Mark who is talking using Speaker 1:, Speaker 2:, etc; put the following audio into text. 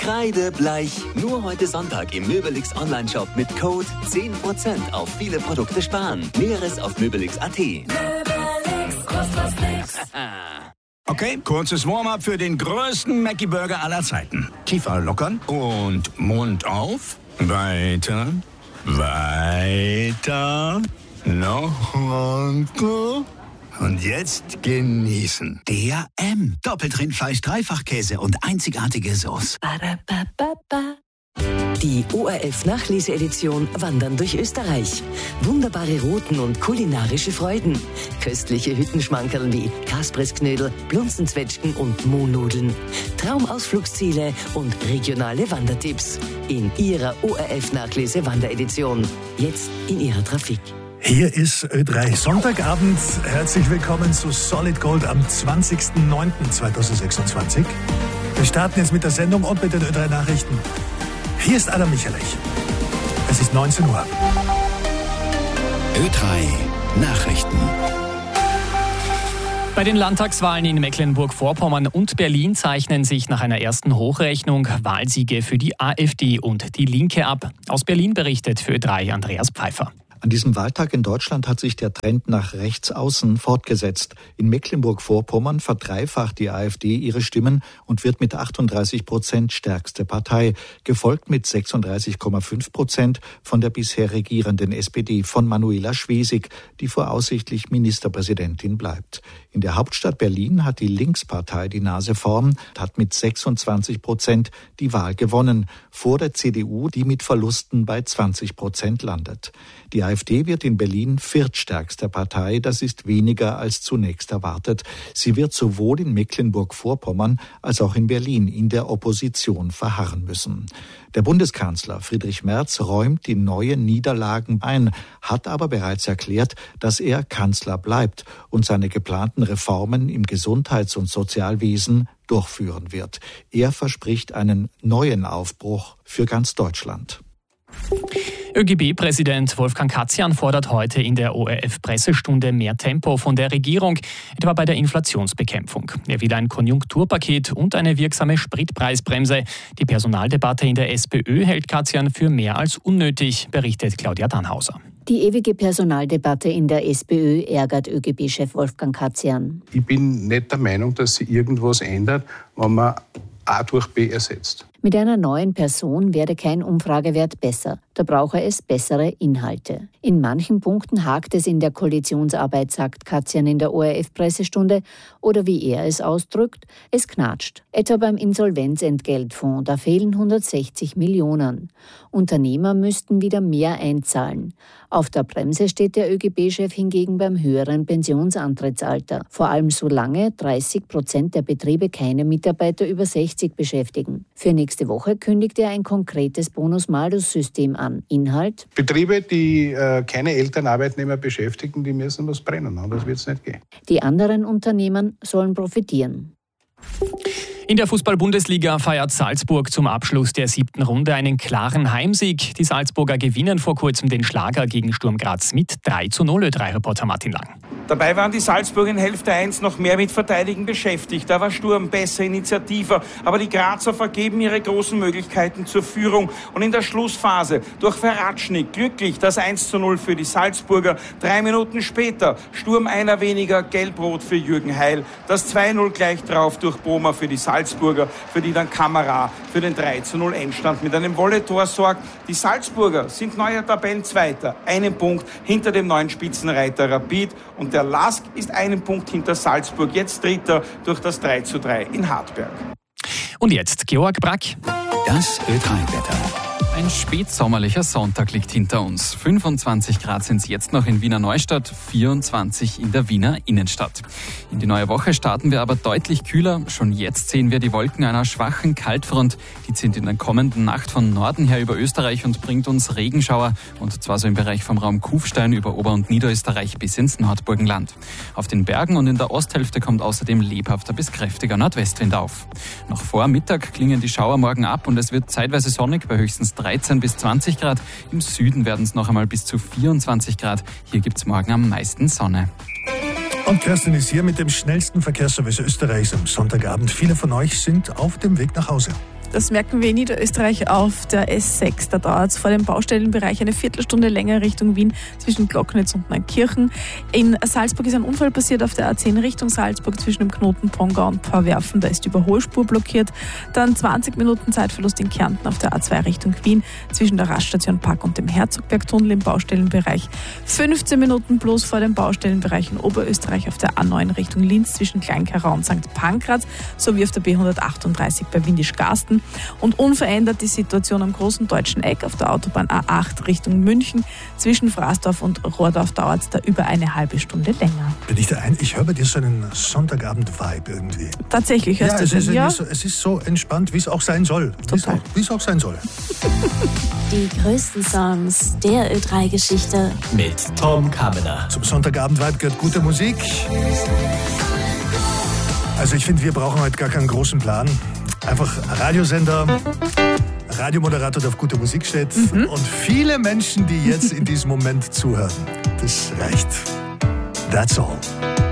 Speaker 1: Kreidebleich. Nur heute Sonntag im Möbelix Online-Shop mit Code 10% auf viele Produkte sparen. Näheres auf möbelix.at.
Speaker 2: Okay, kurzes Warm-up für den größten Mackie-Burger aller Zeiten. Kiefer lockern und Mund auf. Weiter, weiter, noch runter. Und jetzt genießen.
Speaker 3: Der M. Doppeltrindfleisch, Dreifachkäse und einzigartige Sauce.
Speaker 4: Die ORF-Nachlese-Edition Wandern durch Österreich. Wunderbare Routen und kulinarische Freuden. Köstliche Hüttenschmankerl wie Kasprisknödel, Blunzenzwetschgen und Mohnnudeln. Traumausflugsziele und regionale Wandertipps. In Ihrer ORF-Nachlese-Wanderedition. Jetzt in Ihrer Trafik.
Speaker 5: Hier ist Ö3 Sonntagabend. Herzlich willkommen zu Solid Gold am 20.09.2026. Wir starten jetzt mit der Sendung und mit den Ö3 Nachrichten. Hier ist Adam Michalich. Es ist 19 Uhr.
Speaker 3: Ö3 Nachrichten.
Speaker 6: Bei den Landtagswahlen in Mecklenburg-Vorpommern und Berlin zeichnen sich nach einer ersten Hochrechnung Wahlsiege für die AfD und die Linke ab. Aus Berlin berichtet für Ö3 Andreas Pfeiffer.
Speaker 7: An diesem Wahltag in Deutschland hat sich der Trend nach rechts außen fortgesetzt. In Mecklenburg-Vorpommern verdreifacht die AfD ihre Stimmen und wird mit 38% stärkste Partei, gefolgt mit 36,5% von der bisher regierenden SPD von Manuela Schwesig, die voraussichtlich Ministerpräsidentin bleibt. In der Hauptstadt Berlin hat die Linkspartei die Nase vorn, hat mit 26% die Wahl gewonnen, vor der CDU, die mit Verlusten bei 20% landet. Die AfD wird in Berlin viertstärkste Partei, das ist weniger als zunächst erwartet. Sie wird sowohl in Mecklenburg-Vorpommern als auch in Berlin in der Opposition verharren müssen. Der Bundeskanzler Friedrich Merz räumt die neuen Niederlagen ein, hat aber bereits erklärt, dass er Kanzler bleibt und seine geplanten Reformen im Gesundheits- und Sozialwesen durchführen wird. Er verspricht einen neuen Aufbruch für ganz Deutschland.
Speaker 6: ÖGB-Präsident Wolfgang Katzian fordert heute in der ORF-Pressestunde mehr Tempo von der Regierung, etwa bei der Inflationsbekämpfung. Er will ein Konjunkturpaket und eine wirksame Spritpreisbremse. Die Personaldebatte in der SPÖ hält Katzian für mehr als unnötig, berichtet Claudia Dannhauser.
Speaker 8: Die ewige Personaldebatte in der SPÖ ärgert ÖGB-Chef Wolfgang Katzian.
Speaker 9: Ich bin nicht der Meinung, dass sich irgendwas ändert, wenn man A durch B ersetzt.
Speaker 8: Mit einer neuen Person werde kein Umfragewert besser. Da brauche es bessere Inhalte. In manchen Punkten hakt es in der Koalitionsarbeit, sagt Katzian in der ORF-Pressestunde. Oder wie er es ausdrückt, es knatscht. Etwa beim Insolvenzentgeltfonds, da fehlen 160 Millionen. Unternehmer müssten wieder mehr einzahlen. Auf der Bremse steht der ÖGB-Chef hingegen beim höheren Pensionsantrittsalter. Vor allem solange 30% der Betriebe keine Mitarbeiter über 60 beschäftigen. Für nächste Woche kündigt er ein konkretes Bonus-Malus-System an. Inhalt:
Speaker 9: Betriebe, die keine Elternarbeitnehmer beschäftigen, die müssen was brennen, anders wird es nicht gehen.
Speaker 8: Die anderen Unternehmen sollen profitieren.
Speaker 6: In der Fußball-Bundesliga feiert Salzburg zum Abschluss der 7. Runde einen klaren Heimsieg. Die Salzburger gewinnen vor kurzem den Schlager gegen Sturm Graz mit 3:0, Ö3-Reporter Martin Lang.
Speaker 10: Dabei waren die Salzburger in Hälfte 1 noch mehr mit Verteidigen beschäftigt. Da war Sturm besser, initiativer. Aber die Grazer vergeben ihre großen Möglichkeiten zur Führung. Und in der Schlussphase durch Verratschnik glücklich das 1:0 für die Salzburger. 3 Minuten später Sturm einer weniger, gelb-rot für Jürgen Heil. Das 2:0 gleich drauf durch Bohmer für die Salzburger, für die dann Kamera für den 3:0 Endstand mit einem Wolle-Tor sorgt. Die Salzburger sind neuer Tabellenzweiter, einen Punkt hinter dem neuen Spitzenreiter Rapid. Und der LASK ist einen Punkt hinter Salzburg, jetzt Dritter durch das 3:3 in Hartberg.
Speaker 6: Und jetzt Georg Brack.
Speaker 3: Das Ö3-Wetter.
Speaker 11: Ein spätsommerlicher Sonntag liegt hinter uns. 25 Grad sind es jetzt noch in Wiener Neustadt, 24 in der Wiener Innenstadt. In die neue Woche starten wir aber deutlich kühler. Schon jetzt sehen wir die Wolken einer schwachen Kaltfront. Die zieht in der kommenden Nacht von Norden her über Österreich und bringt uns Regenschauer. Und zwar so im Bereich vom Raum Kufstein über Ober- und Niederösterreich bis ins Nordburgenland. Auf den Bergen und in der Osthälfte kommt außerdem lebhafter bis kräftiger Nordwestwind auf. Noch vor Mittag klingen die Schauer morgen ab und es wird zeitweise sonnig bei höchstens 13 bis 20 Grad. Im Süden werden es noch einmal bis zu 24 Grad. Hier gibt es morgen am meisten Sonne.
Speaker 5: Und Kerstin ist hier mit dem schnellsten Verkehrsservice Österreichs am Sonntagabend. Viele von euch sind auf dem Weg nach Hause.
Speaker 12: Das merken wir in Niederösterreich auf der S6. Da dauert es vor dem Baustellenbereich eine Viertelstunde länger Richtung Wien zwischen Glocknitz und Neunkirchen. In Salzburg ist ein Unfall passiert auf der A10 Richtung Salzburg zwischen dem Knoten Pongau und Pfarrwerfen. Da ist die Überholspur blockiert. Dann 20 Minuten Zeitverlust in Kärnten auf der A2 Richtung Wien zwischen der Raststation Park und dem Herzogbergtunnel im Baustellenbereich. 15 Minuten plus vor dem Baustellenbereich in Oberösterreich auf der A9 Richtung Linz zwischen Kleinkarau und St. Pankraz sowie auf der B138 bei Windisch-Garsten. Und unverändert die Situation am Großen Deutschen Eck auf der Autobahn A8 Richtung München. Zwischen Fraßdorf und Rohrdorf dauert es da über eine halbe Stunde länger.
Speaker 5: Ich höre bei dir so einen Sonntagabend-Vibe irgendwie.
Speaker 12: Tatsächlich, hörst du
Speaker 5: es
Speaker 12: den? Ja,
Speaker 5: es ist so entspannt, wie es auch sein soll.
Speaker 12: Total.
Speaker 5: Wie es auch sein soll.
Speaker 13: Die größten Songs der Ö3-Geschichte
Speaker 1: mit Tom Kabener.
Speaker 5: Zum Sonntagabend-Vibe gehört gute Musik. Also ich finde, wir brauchen heute gar keinen großen Plan. Einfach Radiosender, Radiomoderator, der auf gute Musik steht und viele Menschen, die jetzt in diesem Moment zuhören. Das reicht. That's all.